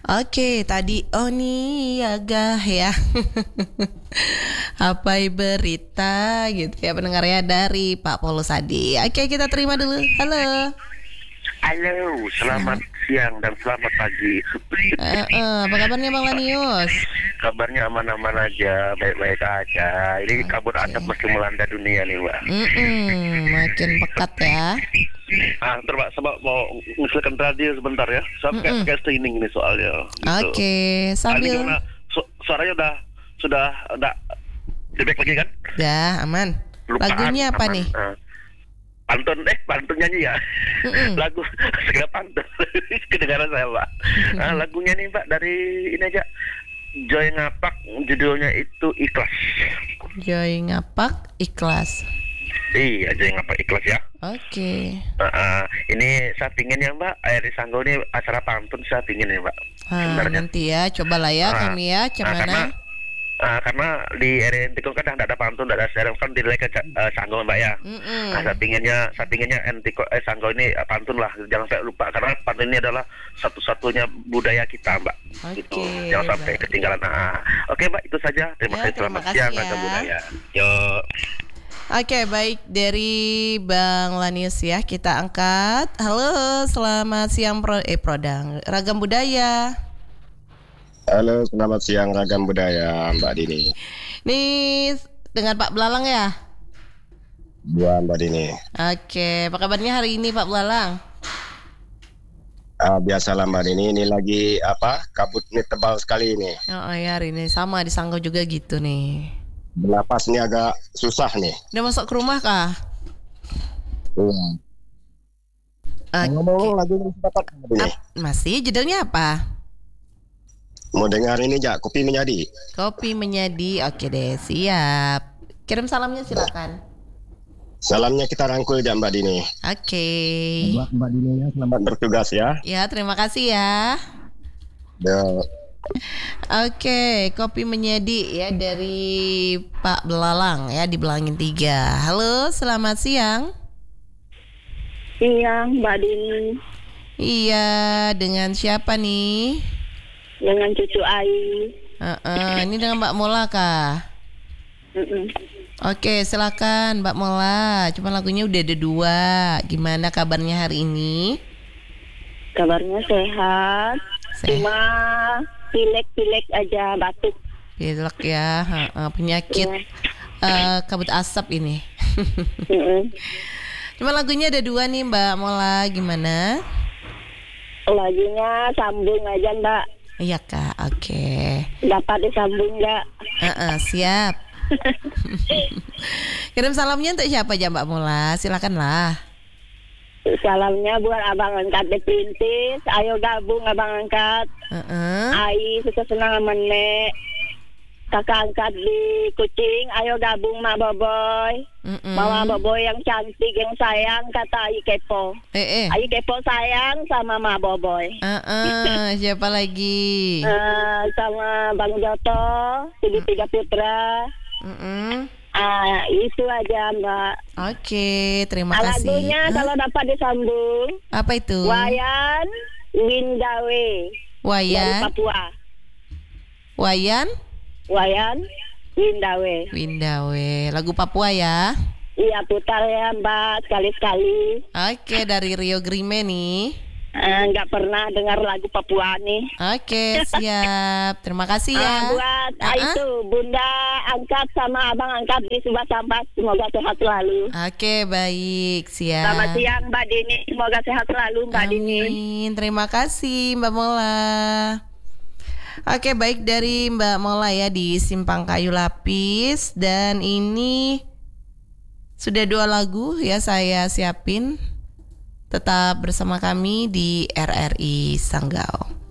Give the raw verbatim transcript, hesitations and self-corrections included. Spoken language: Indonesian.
Oke, tadi Oni Agah ya. Apa berita gitu ya pendengarnya dari Pak Paulus Adi. Oke, kita terima dulu. Halo. Halo, selamat siang dan selamat pagi. Uh, uh, apa kabarnya Bang Lanius? Kabarnya aman-aman aja, baik-baik aja. Ini kabut Oke. asap masih melanda dunia nih, Mbak. Mm-mm, makin pekat ya. Ah, ntar Mbak, sebab mau ngusulkan radio sebentar ya. Saya kayak, kayak streaming ini soalnya. Gitu. Oke, Ah, ini sambil gimana? Su- suaranya udah sudah udah lebih lagi kan? udah aman. Lupaan, Lagunya apa aman. nih? Ah. Pantun, eh pantun nyanyi ya. Mm-mm. Lagu segala pantun kedengaran saya, Pak. Ah, lagunya nih Pak dari ini aja, Joy Ngapak, judulnya itu Ikhlas. Joy Ngapak Ikhlas. Iya, Joy Ngapak Ikhlas ya. Oke. Uh, uh, ini saya pingin ya Mbak, Airi Sanggo ini acara pantun saya pingin ya Mbak. Ah, Sebenarnya. nanti ya, cobalah ya Ah, kami ya, ah, cuman karena ah, karena di R N T kan tidak ada pantun, tidak ada serem kan di Leka uh, Sanggo Mbak ya. Mm-mm. Nah, saya pinginnya, saya pinginnya N T eh, Sanggo ini uh, pantun lah, jangan sampai lupa karena pantun ini adalah satu-satunya budaya kita Mbak. Oke, Gitu. Jangan sampai baik. ketinggalan. Nah, oke Mbak, itu saja. Terima Ya, kasih, terima selamat kasih siang ya. Ragam Budaya. Yuk. Oke, baik dari Bang Lanius ya kita angkat. Halo, selamat siang Pro eh Prodang Ragam Budaya. Halo, selamat siang Ragam Budaya, Mbak Dini. Nih dengan Pak Belalang ya. Dua Mbak Dini. Oke, apa kabarnya hari ini Pak Belalang? Ah, biasalah Mbak Dini, ini lagi apa? Kabut ini tebal sekali ini. Oh, oh ya hari ini sama di Sanggau juga gitu nih. Bernapas ini agak susah nih. Udah masuk ke rumah kah? Hmm. Oke. Ngomong-ngomong lagu yang dapat Mbak Dini. Ap- masih judulnya apa? Mau dengar ini Jak, Kopi Menyadi. Kopi Menyadi. Oke deh, siap. Kirim salamnya silakan. Salamnya kita rangkul Jak Mbak Dini. Oke. Buat Mbak Dini ya, selamat bertugas ya. Ya, terima kasih ya. Ya. Oke, Kopi Menyadi ya dari Pak Belalang ya di Belangin tiga. Halo, selamat siang. Siang, Mbak Dini, Iya, dengan siapa nih? dengan cucu Ai. Uh-uh, ini dengan Mbak Mola kah? Mm-mm. Oke, silakan Mbak Mola. Cuma lagunya udah ada dua. Gimana kabarnya hari ini? Kabarnya sehat, Sehat. cuma pilek-pilek aja, batuk. Pilek ya, uh-uh, penyakit Ya. uh, kabut asap ini. Mm-mm. Cuma lagunya ada dua nih Mbak Mola. Gimana? Lagunya sambung aja, Mbak. Iya Kak, oke. Dapat disambung nggak? Uh-uh, siap. Kirim salamnya untuk siapa aja Mbak Mola? Silakanlah. Salamnya buat abang angkat di Perintis. Ayo gabung abang angkat. Uh-uh. Ai suka senang sama Nek. Kakak angkat di Kucing. Ayo gabung Mak Boboy. Mm-mm. Mama Boboy yang cantik, yang sayang, kata Ai kepo. Eh eh. Ai kepo sayang sama Mak Boboy. Uh-uh, siapa lagi? Eh, sama Bang Joto, tiga-tiga putra. Mm-mm. Ah, itu aja Mbak. Oke, terima Ah, kasih. lagunya Hah? kalau dapat disambung, Apa itu? Wayan Windawe dari Wayan. Papua. Wayan Wayan Windawe. Windawe. Lagu Papua ya. Iya putar ya Mbak sekali-sekali. Oke, dari Rio Grime nih. Eh, Nggak pernah dengar lagu Papua nih. Oke, siap. Terima kasih ya. Ah, buat ah, Ah-ah. itu Bunda angkat sama abang angkat di Subah Sampah, semoga sehat selalu. Oke, baik. Siap. Selamat siang Mbak Dini, semoga sehat selalu Mbak Dini. Amin. Terima kasih Mbak Mola. Oke, baik dari Mbak Mola ya di Simpang Kayu Lapis. Dan ini sudah dua lagu ya saya siapin. Tetap bersama kami di R R I Sanggau.